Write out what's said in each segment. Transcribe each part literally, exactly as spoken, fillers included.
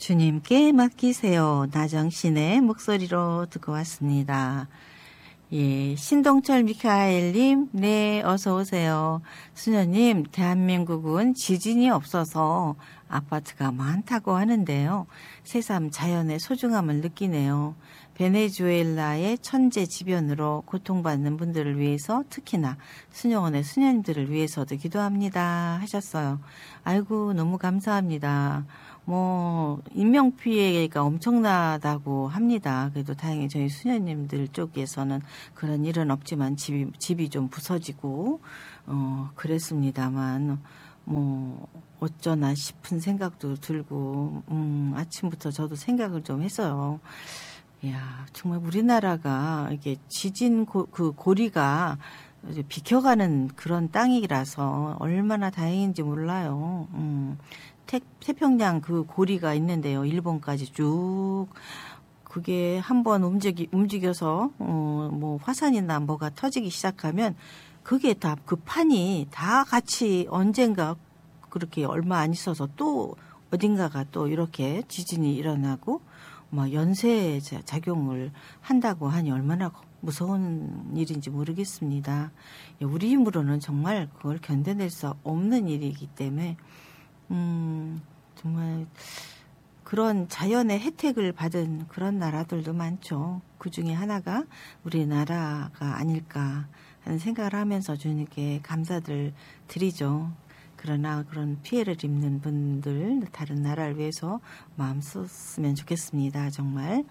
주님께 맡기세요. 나정신의 목소리로 듣고 왔습니다. 예, 신동철 미카엘님, 네, 어서 오세요. 수녀님, 대한민국은 지진이 없어서 아파트가 많다고 하는데요. 새삼 자연의 소중함을 느끼네요. 베네수엘라의 천재지변으로 고통받는 분들을 위해서 특히나 수녀원의 수녀님들을 위해서도 기도합니다 하셨어요. 아이고 너무 감사합니다. 뭐 인명피해가 엄청나다고 합니다. 그래도 다행히 저희 수녀님들 쪽에서는 그런 일은 없지만 집이, 집이 좀 부서지고 어 그랬습니다만 뭐 어쩌나 싶은 생각도 들고 음 아침부터 저도 생각을 좀 했어요. 이야, 정말 우리나라가 이게 지진 고, 그 고리가 이제 비켜가는 그런 땅이라서 얼마나 다행인지 몰라요. 음, 태, 태평양 그 고리가 있는데요. 일본까지 쭉. 그게 한번 움직이, 움직여서, 어, 뭐 화산이나 뭐가 터지기 시작하면 그게 다, 그 판이 다 같이 언젠가 그렇게 얼마 안 있어서 또 어딘가가 또 이렇게 지진이 일어나고 막 연쇄 작용을 한다고 하니 얼마나 무서운 일인지 모르겠습니다. 우리 힘으로는 정말 그걸 견뎌낼 수 없는 일이기 때문에 음, 정말 그런 자연의 혜택을 받은 그런 나라들도 많죠. 그 중에 하나가 우리나라가 아닐까 하는 생각을 하면서 주님께 감사를 드리죠. 그러나 그런 피해를 입는 분들 다른 나라를 위해서 마음 썼으면 좋겠습니다. 정말.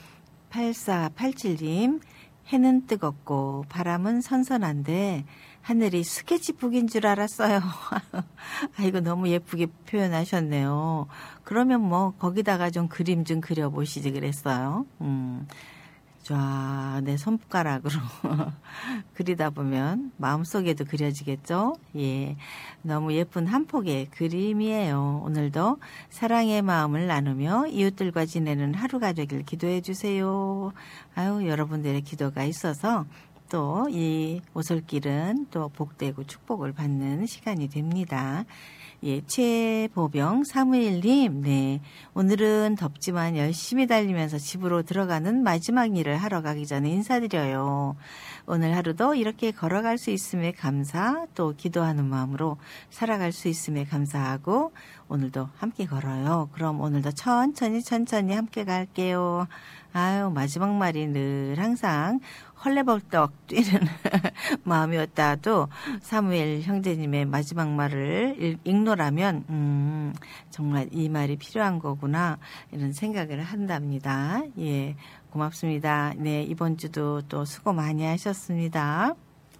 팔사팔칠님 해는 뜨겁고 바람은 선선한데 하늘이 스케치북인 줄 알았어요. 아이고 너무 예쁘게 표현하셨네요. 그러면 뭐 거기다가 좀 그림 좀 그려보시지 그랬어요. 음. 자, 내 손가락으로 그리다 보면 마음속에도 그려지겠죠? 예. 너무 예쁜 한 폭의 그림이에요. 오늘도 사랑의 마음을 나누며 이웃들과 지내는 하루가 되길 기도해 주세요. 아유, 여러분들의 기도가 있어서 또 이 오솔길은 또 복되고 축복을 받는 시간이 됩니다. 예, 최보병 사무엘님, 네. 오늘은 덥지만 열심히 달리면서 집으로 들어가는 마지막 일을 하러 가기 전에 인사드려요. 오늘 하루도 이렇게 걸어갈 수 있음에 감사, 또 기도하는 마음으로 살아갈 수 있음에 감사하고, 오늘도 함께 걸어요. 그럼 오늘도 천천히 천천히 함께 갈게요. 아유, 마지막 말이 늘 항상 헐레벌떡 뛰는 마음이었다도 사무엘 형제님의 마지막 말을 읽노라면 음, 정말 이 말이 필요한 거구나 이런 생각을 한답니다. 예, 고맙습니다. 네, 이번 주도 또 수고 많이 하셨습니다.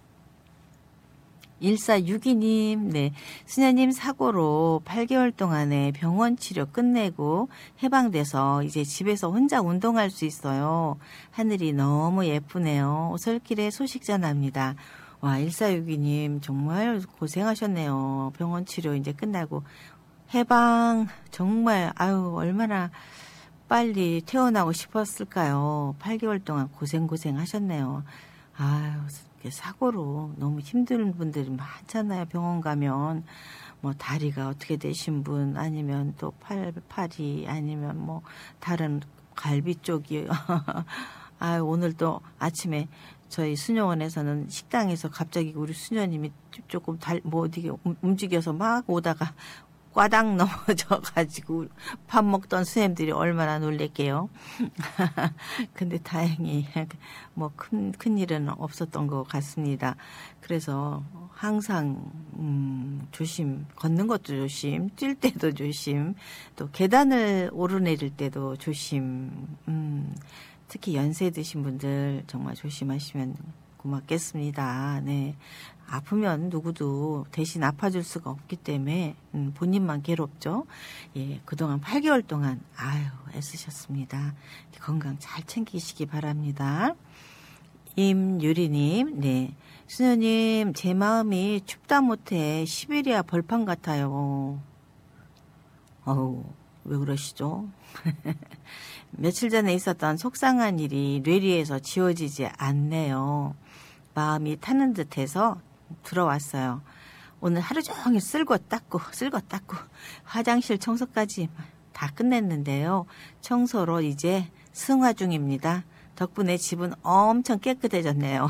일사육이님, 네. 수녀님 사고로 팔 개월 동안의 병원 치료 끝내고 해방돼서 이제 집에서 혼자 운동할 수 있어요. 하늘이 너무 예쁘네요. 오솔길에 소식 전합니다. 와, 일사육이님 정말 고생하셨네요. 병원 치료 이제 끝나고 해방 정말 아유 얼마나 빨리 퇴원하고 싶었을까요? 팔 개월 동안 고생고생 하셨네요. 아유 사고로 너무 힘든 분들이 많잖아요. 병원 가면 뭐 다리가 어떻게 되신 분 아니면 또 팔, 팔이 아니면 뭐 다른 갈비 쪽이 아 오늘 또 아침에 저희 수녀원에서는 식당에서 갑자기 우리 수녀님이 조금 달, 뭐 어디 움직여서 막 오다가 꽈당 넘어져가지고 밥 먹던 수녀님들이 얼마나 놀랬게요. 근데 다행히 뭐 큰, 큰 일은 없었던 것 같습니다. 그래서 항상, 음, 조심, 걷는 것도 조심, 뛸 때도 조심, 또 계단을 오르내릴 때도 조심, 음, 특히 연세 드신 분들 정말 조심하시면 고맙겠습니다. 네. 아프면 누구도 대신 아파줄 수가 없기 때문에 음, 본인만 괴롭죠. 예, 그동안 팔 개월 동안 아유 애쓰셨습니다. 건강 잘 챙기시기 바랍니다. 임유리님, 네. 수녀님, 제 마음이 춥다 못해 시베리아 벌판 같아요. 어우, 왜 그러시죠? 며칠 전에 있었던 속상한 일이 뇌리에서 지워지지 않네요. 마음이 타는 듯해서 들어왔어요. 오늘 하루 종일 쓸고 닦고 쓸고 닦고 화장실 청소까지 다 다 끝냈는데요. 청소로 이제 승화 중입니다. 덕분에 집은 엄청 깨끗해졌네요.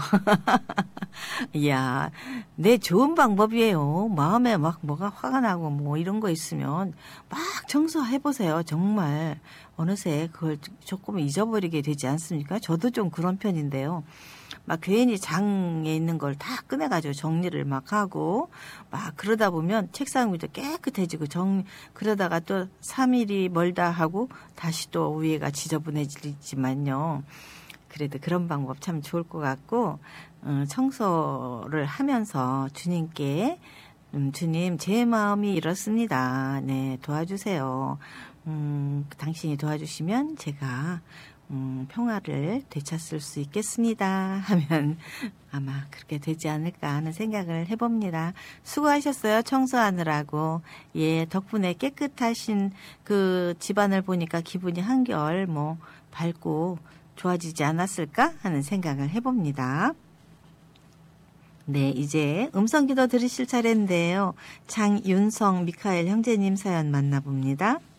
이야, 네, 좋은 방법이에요. 마음에 막 뭐가 화가 나고 뭐 이런 거 있으면 막 청소해보세요. 정말 어느새 그걸 조금 잊어버리게 되지 않습니까? 저도 좀 그런 편인데요. 막 괜히 장에 있는 걸 다 꺼내가지고 정리를 막 하고 막 그러다 보면 책상 위도 깨끗해지고 정 그러다가 또 삼 일이 멀다 하고 다시 또 위에가 지저분해지지만요. 그래도 그런 방법 참 좋을 것 같고 어, 청소를 하면서 주님께 음, 주님 제 마음이 이렇습니다. 네, 도와주세요. 음, 당신이 도와주시면 제가 음, 평화를 되찾을 수 있겠습니다 하면 아마 그렇게 되지 않을까 하는 생각을 해봅니다. 수고하셨어요. 청소하느라고. 예, 덕분에 깨끗하신 그 집안을 보니까 기분이 한결 뭐 밝고 좋아지지 않았을까 하는 생각을 해봅니다. 네, 이제 음성기도 들으실 차례인데요. 장윤성 미카엘 형제님 사연 만나봅니다.